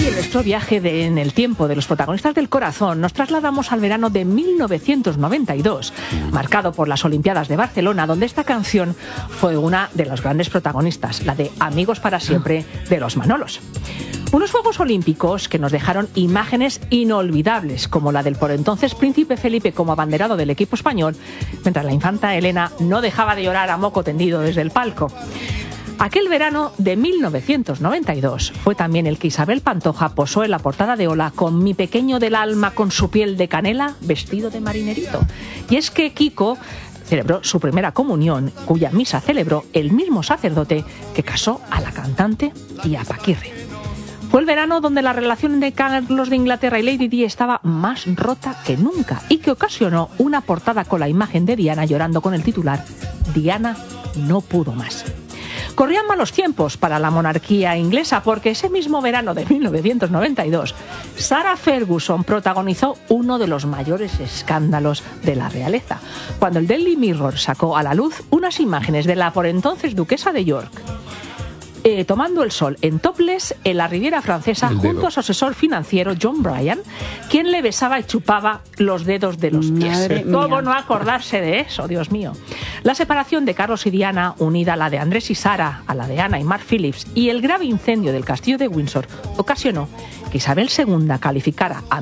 en nuestro viaje en el tiempo de los protagonistas del corazón nos trasladamos al verano de 1992, marcado por las Olimpiadas de Barcelona, donde esta canción fue una de los grandes protagonistas, la de Amigos para siempre de los Manolos. Unos Juegos Olímpicos que nos dejaron imágenes inolvidables, como la del por entonces Príncipe Felipe como abanderado del equipo español, mientras la infanta Elena no dejaba de llorar a moco tendido desde el palco. Aquel verano de 1992 fue también el que Isabel Pantoja posó en la portada de Hola con Mi pequeño del alma con su piel de canela vestido de marinerito. Y es que Kiko celebró su primera comunión, cuya misa celebró el mismo sacerdote que casó a la cantante y a Paquirri. Fue el verano donde la relación de Carlos de Inglaterra y Lady Di estaba más rota que nunca y que ocasionó una portada con la imagen de Diana llorando con el titular «Diana no pudo más». Corrían malos tiempos para la monarquía inglesa porque ese mismo verano de 1992, Sarah Ferguson protagonizó uno de los mayores escándalos de la realeza, cuando el Daily Mirror sacó a la luz unas imágenes de la por entonces duquesa de York tomando el sol en topless en la Riviera Francesa junto a su asesor financiero John Bryan, quien le besaba y chupaba los dedos de los pies. ¿Cómo no acordarse de eso, Dios mío? La separación de Carlos y Diana, unida a la de Andrés y Sara, a la de Ana y Mark Phillips, y el grave incendio del castillo de Windsor ocasionó que Isabel II calificara a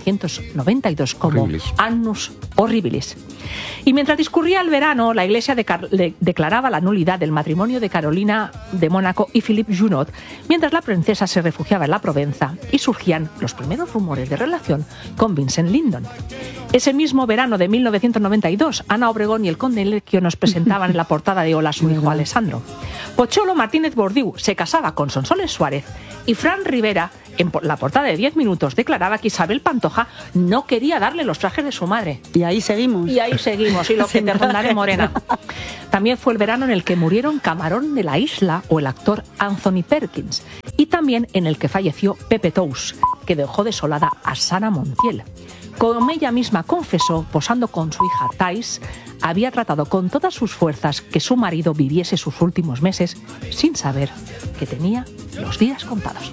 1992 como horribilis. Annus Horribilis. Y mientras discurría el verano, la Iglesia declaraba la nulidad del matrimonio de Carolina de Mónaco y Philippe Junot, mientras la princesa se refugiaba en la Provenza y surgían los primeros rumores de relación con Vincent Lindon. Ese mismo verano de 1992, Ana Obregón y el conde Lequio nos presentaban en la portada de Hola a su hijo Alessandro. Pocholo Martínez Bordiú se casaba con Sonsoles Suárez y Fran Rivera, en la portada de 10 minutos, declaraba que Isabel Pantoja no quería darle los trajes de su madre. Y ahí seguimos. Y lo que te rondaré morena. También fue el verano en el que murieron Camarón de la Isla o el actor Anthony Perkins. Y también en el que falleció Pepe Tous, que dejó desolada a Sara Montiel. Como ella misma confesó, posando con su hija Thais, había tratado con todas sus fuerzas que su marido viviese sus últimos meses sin saber que tenía los días contados.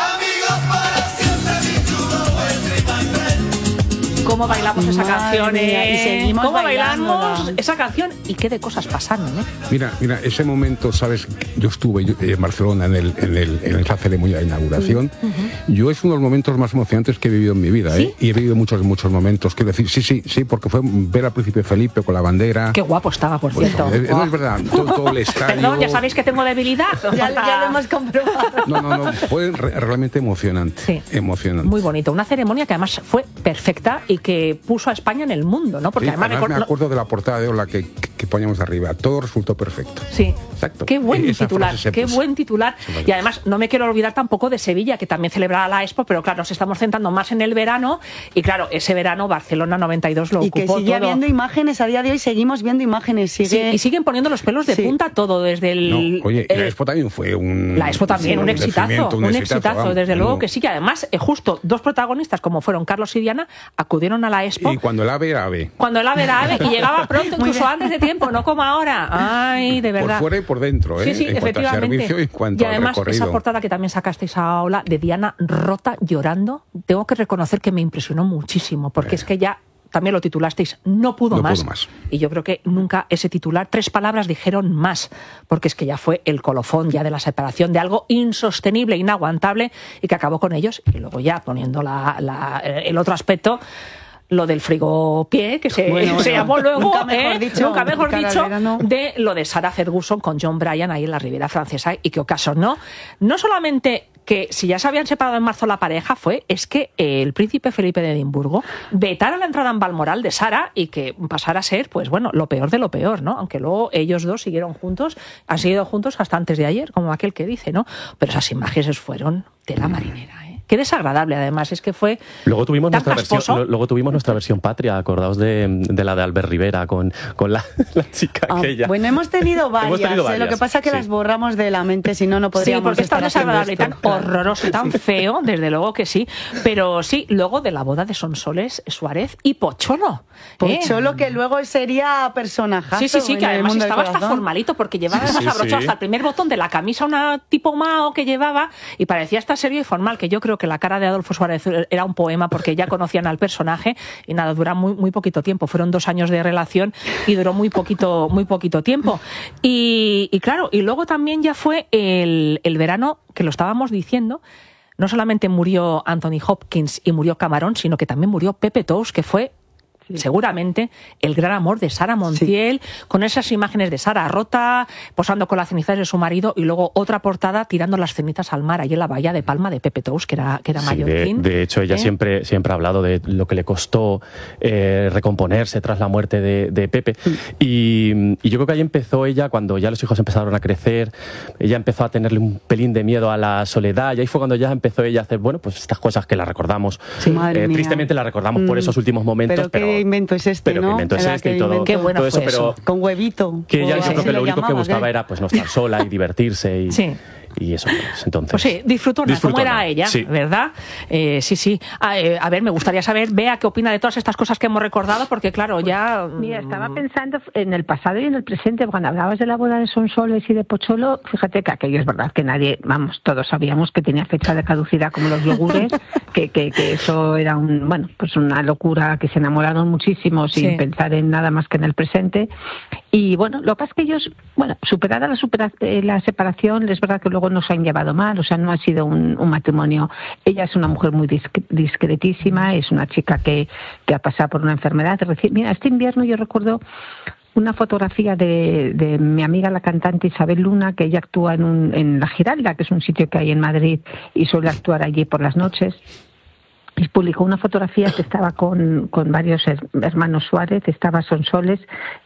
¿Cómo bailamos esa canción? Y seguimos ¿Cómo bailándola? bailamos esa canción? ¿Y qué de cosas pasaron? Mira, ese momento, ¿sabes? Yo estuve en Barcelona en esa ceremonia de inauguración. Yo es uno de los momentos más emocionantes que he vivido en mi vida. ¿Sí? Y he vivido muchos momentos. Quiero decir, sí, porque fue ver al príncipe Felipe con la bandera. Qué guapo estaba, por cierto. No es verdad, todo el estadio. Perdón, ya sabéis que tengo debilidad. Ya lo hemos comprobado. No, fue realmente emocionante. Sí. Emocionante. Muy bonito. Una ceremonia que además fue perfecta y que puso a España en el mundo, ¿no? Porque sí, además me acuerdo de la portada de Hola que poníamos arriba. Todo resultó perfecto. Sí. Exacto. Qué buen titular, qué buen titular. Y además no me quiero olvidar tampoco de Sevilla, que también celebraba la Expo, pero claro, nos estamos centrando más en el verano y claro, ese verano Barcelona 92 lo ocupó todo. Y que sigue habiendo imágenes, a día de hoy seguimos viendo imágenes. Sí, y siguen poniendo los pelos de punta todo desde el... No, oye, la Expo también fue un... La Expo también, un exitazo, vamos, desde luego que sí, que además justo dos protagonistas como fueron Carlos y Diana acudieron a la Expo. Y cuando el AVE era AVE. Cuando el AVE era AVE y llegaba pronto, incluso antes de tiempo, no como ahora. Ay, de verdad. Por fuera y por dentro, ¿eh? Sí, en cuanto al servicio y en cuanto al recorrido. Y además, esa portada que también sacasteis a Hola de Diana rota, llorando, tengo que reconocer que me impresionó muchísimo, porque es que ya también lo titulasteis, no pudo más. Y yo creo que nunca ese titular, 3 palabras dijeron más, porque es que ya fue el colofón ya de la separación de algo insostenible, inaguantable, y que acabó con ellos. Y luego ya poniendo el otro aspecto, lo del frigopié, que se llamó luego, nunca mejor dicho, de lo de Sarah Ferguson con John Bryan ahí en la Riviera Francesa, y que ocasionó no solamente que si ya se habían separado en marzo la pareja, es que el príncipe Felipe de Edimburgo vetara la entrada en Balmoral de Sara y que pasara a ser, pues bueno, lo peor de lo peor, ¿no? Aunque luego ellos dos siguieron juntos, han seguido juntos hasta antes de ayer, como aquel que dice, ¿no? Pero esas imágenes fueron tela marinera, ¿eh? Qué desagradable, además, es que fue. Luego tuvimos nuestra versión patria, acordaos de la de Albert Rivera con la chica aquella. Bueno, hemos tenido varias. Lo que pasa es que las borramos de la mente, si no podríamos. Sí, porque es tan desagradable y tan horroroso y tan feo, desde luego que sí. Pero sí, luego de la boda de Sonsoles Suárez y Pocholo. Pocholo, que luego sería personajazo. Sí, que además estaba hasta formalito, porque llevaba abrochado hasta el primer botón de la camisa una tipo Mao que llevaba y parecía hasta serio y formal, que yo creo creo que la cara de Adolfo Suárez era un poema porque ya conocían al personaje y nada, dura muy poquito tiempo. Fueron 2 años de relación y duró muy poquito tiempo. Y claro, y luego también ya fue el verano que lo estábamos diciendo. No solamente murió Anthony Hopkins y murió Camarón, sino que también murió Pepe Tous, que fue seguramente el gran amor de Sara Montiel, con esas imágenes de Sara rota, posando con las cenizas de su marido, y luego otra portada tirando las cenizas al mar, ahí en la bahía de Palma, de Pepe Tous, que era mallorquín. De hecho, ella siempre ha hablado de lo que le costó recomponerse tras la muerte de Pepe. Y yo creo que ahí empezó ella, cuando ya los hijos empezaron a crecer, ella empezó a tenerle un pelín de miedo a la soledad, y ahí fue cuando ya empezó ella a hacer, bueno, pues estas cosas que la recordamos. Tristemente la recordamos por esos últimos momentos, pero invento es este, ¿no? Qué invento es este y todo, qué bueno todo eso, fue eso. pero con huevito. Que ella yo creo que lo único que buscaba era pues no estar sola y divertirse y eso, pues, entonces. Pues sí, disfrutona, como era ella, ¿verdad? Sí. A ver, me gustaría saber, Bea, qué opina de todas estas cosas que hemos recordado, porque claro, ya... Mira, estaba pensando en el pasado y en el presente. Cuando hablabas de la boda de Sonsoles y de Pocholo, fíjate que aquello es verdad que nadie, todos sabíamos que tenía fecha de caducidad como los yogures, que eso era una locura, que se enamoraron muchísimo sin pensar en nada más que en el presente. Y bueno, lo que pasa es que ellos, superada la separación, es verdad que luego no se han llevado mal, o sea, no ha sido un matrimonio. Ella es una mujer muy discretísima, es una chica que ha pasado por una enfermedad. Mira, este invierno yo recuerdo una fotografía de mi amiga la cantante Isabel Luna, que ella actúa en La Giralda, que es un sitio que hay en Madrid, y suele actuar allí por las noches. Y publicó una fotografía que estaba con varios hermanos Suárez, estaba Sonsoles,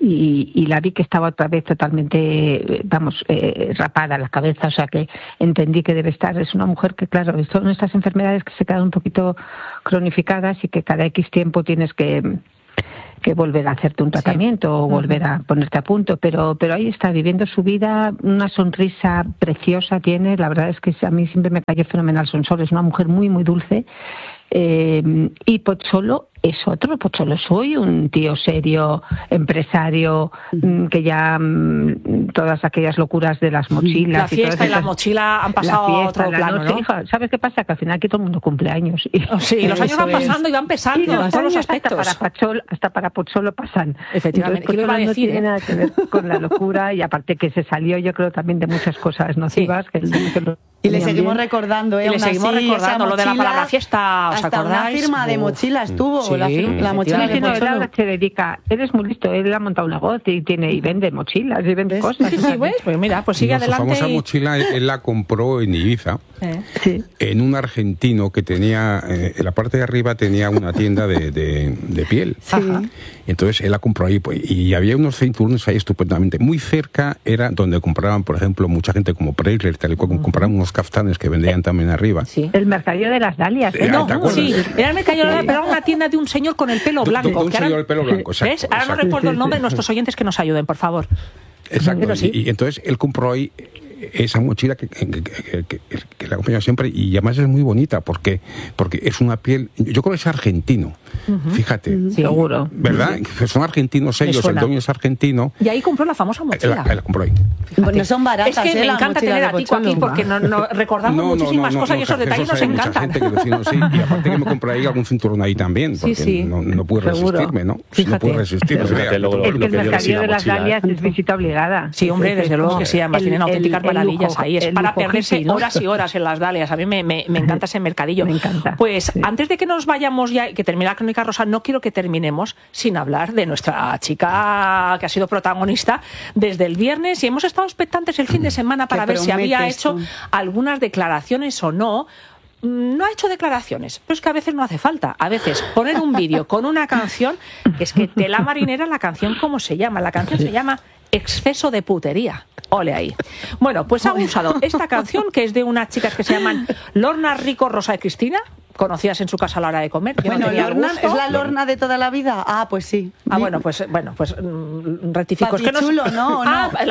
y la vi que estaba otra vez totalmente, rapada la cabeza, o sea que entendí que debe estar. Es una mujer que, claro, son estas enfermedades que se quedan un poquito cronificadas y que cada X tiempo tienes que volver a hacerte un tratamiento o volver a ponerte a punto, pero ahí está viviendo su vida, una sonrisa preciosa tiene. La verdad es que a mí siempre me cayó fenomenal Sonsoles, es una mujer muy, muy dulce. Y Pocholo es otro. Pocholo soy un tío serio, empresario, que ya todas aquellas locuras de las mochilas, la fiesta y la mochila han pasado a otro plano, ¿no? Hija, ¿sabes qué pasa? Que al final aquí todo el mundo cumple años. Los años van pasando y van pesando en todos los aspectos. Hasta para Pocholo pasan. Efectivamente. Entonces, Pocholo no tiene nada que ver con la locura, y aparte que se salió, yo creo, también de muchas cosas nocivas. Y le seguimos recordando, lo de la palabra fiesta, ¿os acordáis? Una firma de mochilas tuvo, la mochila de Pocholo. Se dedica, eres muy listo, él ha montado un negocio y vende mochilas y vende cosas. Pues mira, pues sigue adelante. La famosa mochila él la compró en Ibiza, en un argentino que tenía, en la parte de arriba tenía una tienda de piel. Entonces él la compró ahí, y había unos cinturones ahí estupendamente. Muy cerca era donde compraban, por ejemplo, mucha gente como Preisler, tal y cual, compraban unos caftanes que vendían también arriba. El mercadillo de las Dalias. Era el mercadillo de las Dalias, pero era una tienda de un señor con el pelo blanco. Un señor del pelo blanco, exacto. ¿Ves? Ahora no recuerdo el nombre de nuestros oyentes, que nos ayuden, por favor. Exacto, y entonces él compró ahí esa mochila que la acompaña siempre, y además es muy bonita porque es una piel, yo creo que es argentino, fíjate. Seguro. ¿Verdad? Son argentinos ellos, el dueño es argentino. Y ahí compró la famosa mochila. La compró ahí. No son baratas. Es que me encanta tener a Tico aquí porque recordamos muchísimas cosas y esos detalles nos encantan. Y aparte que me compré ahí algún cinturón ahí también, porque no pude resistirme, ¿no? No pude resistirme. El mercadillo de las Dalias es visita obligada. Sí, hombre, desde luego que sí, además tienen auténticas maravillas ahí. Es para perderse horas y horas en las Dalias. A mí me encanta ese mercadillo. Me encanta. Pues antes de que nos vayamos ya y que termine la Crónica Rosa, no quiero que terminemos sin hablar de nuestra chica que ha sido protagonista desde el viernes, y hemos estado expectantes el fin de semana para ver si había hecho algunas declaraciones o no. No ha hecho declaraciones, pero es que a veces no hace falta. A veces poner un vídeo con una canción, que es que tela marinera la canción, ¿cómo se llama? La canción se llama Exceso de putería. Ole ahí. Bueno, pues ha usado esta canción, que es de unas chicas que se llaman Lorna, Rico, Rosa y Cristina, conocidas en su casa a la hora de comer. Bueno, Lorna es la Lorna de toda la vida. Ah, pues sí. Pues rectifico. Es que no chulo, ¿no?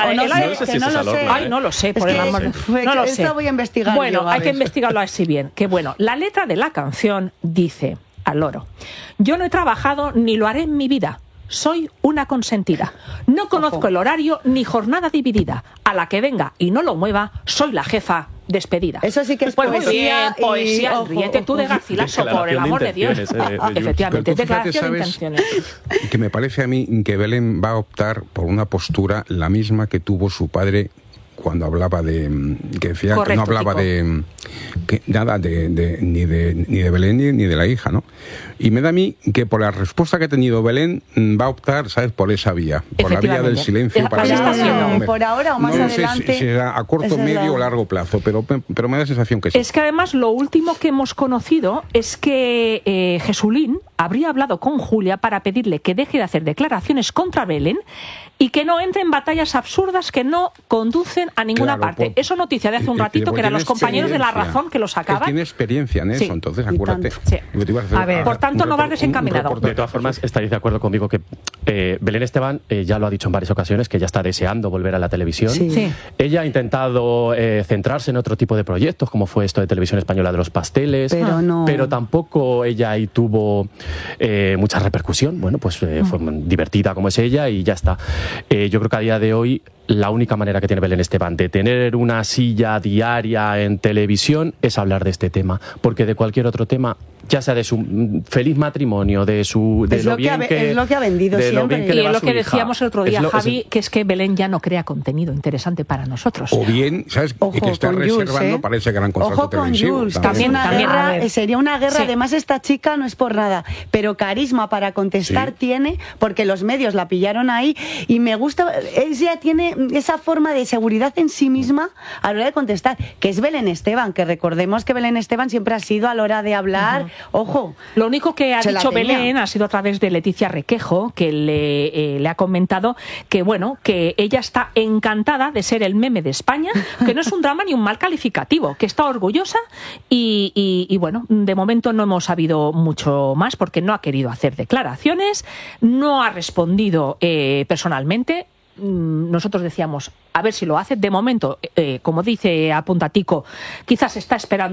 No lo sé. Ay, no lo sé, por el amor. No lo sé. Esto voy a investigar. Bueno, hay que investigarlo así bien. Que bueno, la letra de la canción dice, al loro: yo no he trabajado ni lo haré en mi vida. Soy una consentida. No conozco el horario ni jornada dividida. A la que venga y no lo mueva, soy la jefa despedida. Eso sí que es pues poesía. Poesía, ríete tú de Garcilaso, por el amor de Dios. Efectivamente, declaración de intenciones. Que me parece a mí que Belén va a optar por una postura la misma que tuvo su padre cuando hablaba de... que decía que no hablaba de... que nada ni de Belén ni de la hija, ¿no? Y me da a mí que por la respuesta que ha tenido Belén va a optar, ¿sabes?, por esa vía, por la vía del silencio. Por ahora o más adelante. No sé si será a corto, medio o largo plazo, pero me da la sensación que sí. Es que además lo último que hemos conocido es que Jesulín habría hablado con Julia para pedirle que deje de hacer declaraciones contra Belén y que no entre en batallas absurdas que no conducen a ninguna parte. Eso noticia de hace un ratito, que eran los compañeros de La Razón que lo sacaban. Tiene experiencia en eso, entonces acuérdate. Sí. A ver, por tanto, no vas desencaminado. De todas formas, estaréis de acuerdo conmigo que Belén Esteban ya lo ha dicho en varias ocasiones, que ya está deseando volver a la televisión. Sí. Ella ha intentado centrarse en otro tipo de proyectos, como fue esto de Televisión Española de los pasteles, pero tampoco ella ahí tuvo mucha repercusión. Bueno, pues fue divertida como es ella y ya está. Yo creo que a día de hoy la única manera que tiene Belén Esteban de tener una silla diaria en televisión es hablar de este tema, porque de cualquier otro tema, ya sea de su feliz matrimonio, es lo que ha vendido siempre. Y es lo que decíamos el otro día, Javi, que es que Belén ya no crea contenido interesante para nosotros. O bien, ¿sabes?, que está reservando para ese gran contrato televisivo. También sería una guerra. Además, esta chica no es por nada, pero carisma para contestar tiene, porque los medios la pillaron ahí, y me gusta, ella tiene esa forma de seguridad en sí misma a la hora de contestar, que es Belén Esteban, que recordemos que Belén Esteban siempre ha sido a la hora de hablar, ojo. Lo único que ha dicho Belén ha sido a través de Leticia Requejo, que le ha comentado que, bueno, que ella está encantada de ser el meme de España, que no es un drama ni un mal calificativo, que está orgullosa y bueno, de momento no hemos sabido mucho más porque no ha querido hacer declaraciones, no ha respondido personalmente. Nosotros decíamos, a ver si lo hace. De momento, como dice Apuntatico, quizás está esperando